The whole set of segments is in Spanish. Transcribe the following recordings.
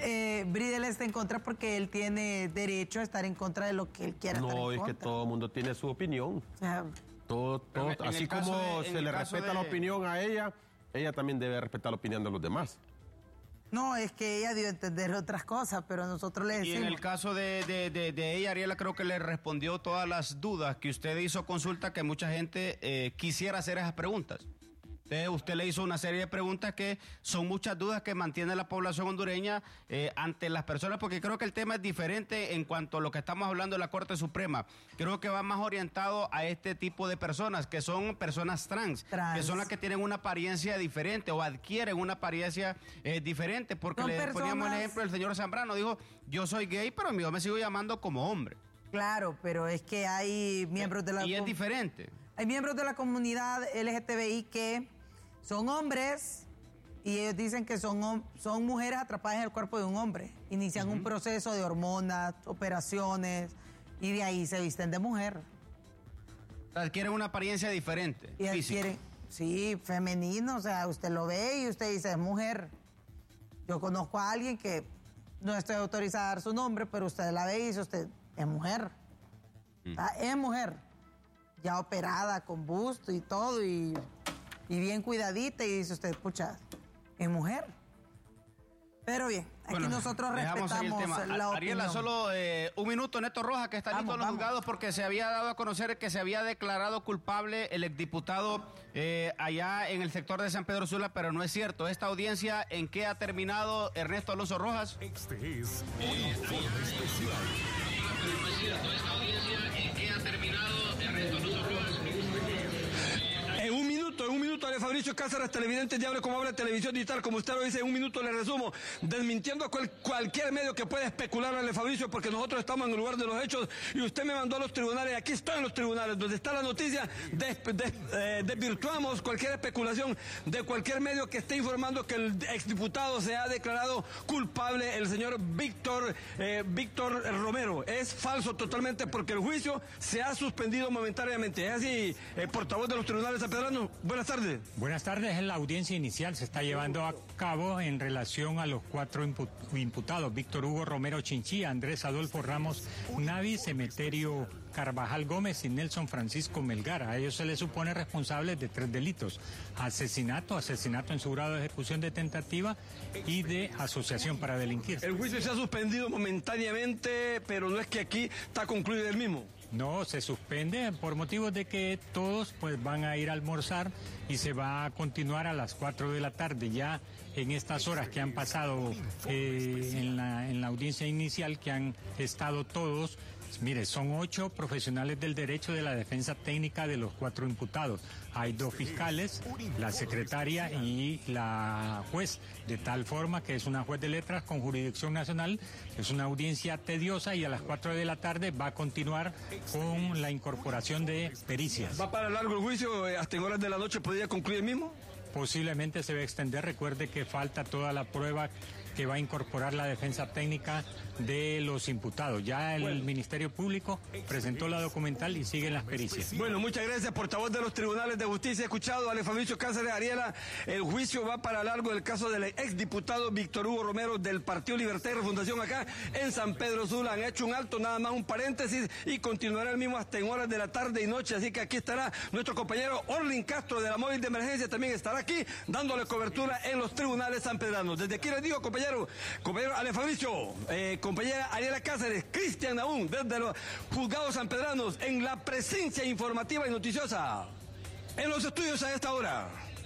Bridel está en contra porque él tiene derecho a estar en contra de lo que él quiera estar en contra. No, es que todo el mundo tiene su opinión. O sea, todo, así como se le respeta la opinión a ella también debe respetar la opinión de los demás. no, es que ella dio a entender otras cosas, pero nosotros le decimos... Y en el caso de ella, Ariela, creo que le respondió todas las dudas que usted hizo consulta, que mucha gente quisiera hacer esas preguntas. Usted le hizo una serie de preguntas que son muchas dudas que mantiene la población hondureña ante las personas, porque creo que el tema es diferente en cuanto a lo que estamos hablando de la Corte Suprema. Creo que va más orientado a este tipo de personas, que son personas trans. Que son las que tienen una apariencia diferente o adquieren una apariencia diferente, porque son le personas... poníamos el ejemplo del señor Zambrano, dijo, yo soy gay, pero yo me sigo llamando como hombre. Claro, pero es que hay miembros de la... Y es diferente. Hay miembros de la comunidad LGTBI que son hombres y ellos dicen que son mujeres atrapadas en el cuerpo de un hombre. Inician un proceso de hormonas, operaciones y de ahí se visten de mujer. Adquieren una apariencia diferente. Y adquieren, sí, femenino, o sea, usted lo ve y usted dice es mujer. Yo conozco a alguien que no estoy autorizada a dar su nombre, pero usted la ve y dice usted es mujer. Es mujer. Ya operada, con busto y todo y bien cuidadita, y dice usted, pucha, es mujer. Pero bien, aquí nosotros respetamos la opinión. Ariela, solo un minuto, Neto Rojas, que está listo en los juzgados porque se había dado a conocer que se había declarado culpable el exdiputado allá en el sector de San Pedro Sula, pero no es cierto. Esta audiencia, ¿en qué ha terminado, Ernesto Alonso Rojas? Este es un informe especial. Pero no es cierto. Esta audiencia, ¿en qué ha terminado, Ernesto Alonso Rojas? En un minuto, Ale Fabricio Cáceres, televidente de Hable Como Habla, televisión digital, como usted lo dice, en un minuto le resumo, desmintiendo a cualquier medio que pueda especular, Ale Fabricio, porque nosotros estamos en el lugar de los hechos y usted me mandó a los tribunales, aquí están los tribunales, donde está la noticia, desvirtuamos cualquier especulación de cualquier medio que esté informando que el exdiputado se ha declarado culpable, el señor Víctor Romero. Es falso totalmente porque el juicio se ha suspendido momentáneamente. Es así, portavoz de los tribunales sanpedranos. Buenas tardes. Buenas tardes. La audiencia inicial se está llevando a cabo en relación a los 4 imputados: Víctor Hugo Romero Chinchilla, Andrés Adolfo Ramos Navis, Emeterio Carvajal Gómez y Nelson Francisco Melgar. A ellos se les supone responsables de 3 delitos: asesinato en su grado de ejecución de tentativa y de asociación para delinquir. El juicio se ha suspendido momentáneamente, pero no es que aquí está concluido el mismo. No, se suspende por motivos de que todos pues van a ir a almorzar y se va a continuar a las 4 de la tarde. Ya en estas horas que han pasado en la audiencia inicial, que han estado todos, mire, son 8 profesionales del derecho de la defensa técnica de los 4 imputados. Hay 2 fiscales, la secretaria y la juez, de tal forma que es una juez de letras con jurisdicción nacional. Es una audiencia tediosa y a las 4 de la tarde va a continuar con la incorporación de pericias. ¿Va para largo el juicio? ¿Hasta en horas de la noche podría concluir el mismo? Posiblemente se va a extender. Recuerde que falta toda la prueba que va a incorporar la defensa técnica de los imputados. Ya el Ministerio Público presentó la documental y siguen las pericias. Bueno, muchas gracias, portavoz de los tribunales de justicia. Escuchado, Ale Fabricio Cáceres. Ariela, el juicio va para largo del caso del exdiputado Víctor Hugo Romero del Partido Libertad y Refundación acá en San Pedro Sula. Han hecho un alto, nada más un paréntesis, y continuará el mismo hasta en horas de la tarde y noche. Así que aquí estará nuestro compañero Orlin Castro de la móvil de emergencia, también estará aquí dándole cobertura en los tribunales sanpedranos. Desde aquí les digo, compañero Ale Fabricio, compañera Ariela Cáceres, Cristian Naún, desde los juzgados sanpedranos, en la presencia informativa y noticiosa en los estudios a esta hora.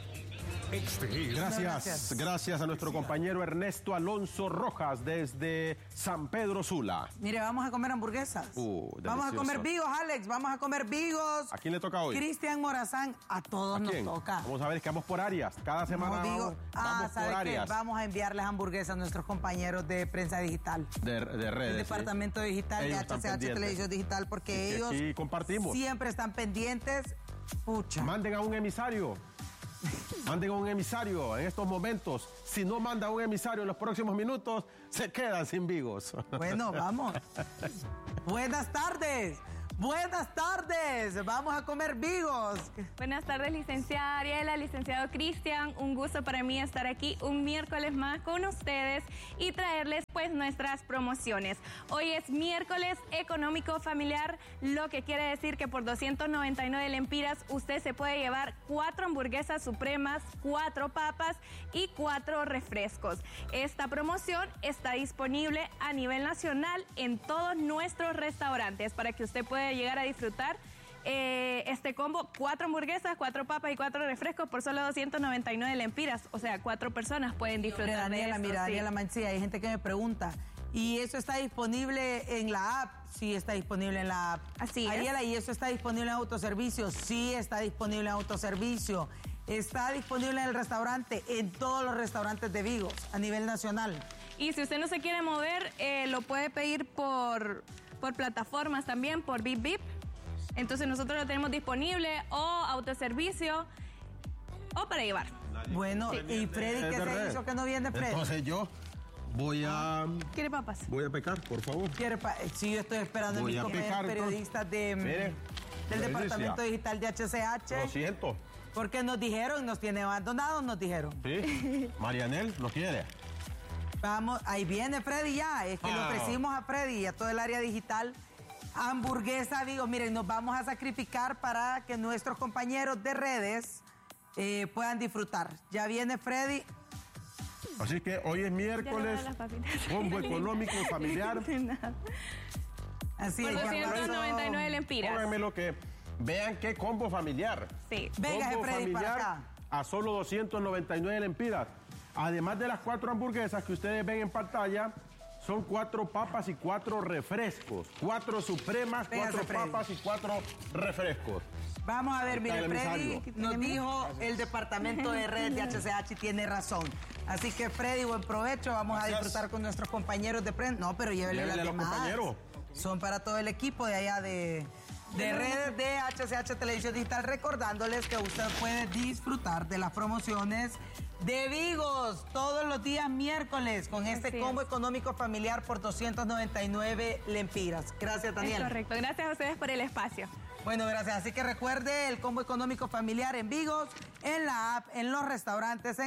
Gracias a nuestro compañero Ernesto Alonso Rojas desde San Pedro Sula. Mire, vamos a comer hamburguesas. Vamos a comer bigos, Alex. Vamos a comer bigos. ¿A quién le toca hoy? Cristian Morazán. A todos nos toca. Vamos a ver, es que vamos por áreas. Cada semana vamos por áreas. Vamos a enviarles hamburguesas a nuestros compañeros de prensa digital. De redes. El departamento digital de HCH Televisión Digital, porque ellos aquí compartimos. Siempre están pendientes. Pucha. Manden a un emisario. Manden a un emisario en estos momentos. Si no manda un emisario en los próximos minutos, se quedan sin vigos. Bueno, vamos. Buenas tardes. Buenas tardes, vamos a comer Vigos. Buenas tardes, licenciada Ariela, licenciado Cristian. Un gusto para mí estar aquí un miércoles más con ustedes y traerles pues nuestras promociones. Hoy es miércoles económico familiar, lo que quiere decir que por 299 lempiras usted se puede llevar 4 hamburguesas supremas, 4 papas y 4 refrescos. Esta promoción está disponible a nivel nacional en todos nuestros restaurantes para que usted pueda llegar a disfrutar este combo, 4 hamburguesas, 4 papas y 4 refrescos por solo 299 lempiras. O sea, 4 personas pueden disfrutar Daniela, de esto. mira, Sí. Daniela Mancilla, hay gente que me pregunta, ¿y eso está disponible en la app? Sí, está disponible en la app. Así es. Ariela, ¿y eso está disponible en autoservicio? Sí, está disponible en autoservicio. Está disponible en el restaurante, en todos los restaurantes de Vigos, a nivel nacional. Y si usted no se quiere mover, lo puede pedir por plataformas también, por Bip Bip. Entonces nosotros lo tenemos disponible, o autoservicio, o para llevar. Bueno, ¿y Freddy qué se hizo que no viene, Freddy? Entonces yo voy a ¿Quiere papas? pecar, por favor. Sí, yo estoy esperando Voy en a mis pecar, periodistas Mire, del Leticia. Departamento Digital de HCH. Lo siento. Porque nos dijeron, nos tiene abandonados, nos dijeron. Sí, Marianel lo quiere. Vamos, ahí viene Freddy ya. Es que le ofrecimos a Freddy y a todo el área digital hamburguesa, digo, miren, nos vamos a sacrificar para que nuestros compañeros de redes puedan disfrutar. Ya viene Freddy. Así que hoy es miércoles, Ya las papitas. combo económico familiar. De nada. Así Por es. ya 299 lempiras. Pónganme lo que vean qué combo familiar. Sí. Venga, Combo Freddy, para familiar acá. a solo 299 lempiras. Además de las 4 hamburguesas que ustedes ven en pantalla, son 4 papas y 4 refrescos. 4 supremas, Véngase, 4 Freddy. papas y 4 refrescos. Vamos a ver, Ahí está mire, el Freddy emisario. nos dijo el departamento de redes de HCH y tiene razón. Así que, Freddy, buen provecho. Vamos a disfrutar con nuestros compañeros de prensa. No, pero llévele Llévele las a los demás. compañeros. Son para todo el equipo de allá de redes de HCH Televisión Digital, recordándoles que usted puede disfrutar de las promociones de Vigos todos los días miércoles con este Así combo es. económico familiar por 299 lempiras. Gracias, Es Daniel. correcto. Gracias a ustedes por el espacio. Bueno, gracias. Así que recuerde el combo económico familiar en Vigos, en la app, en los restaurantes,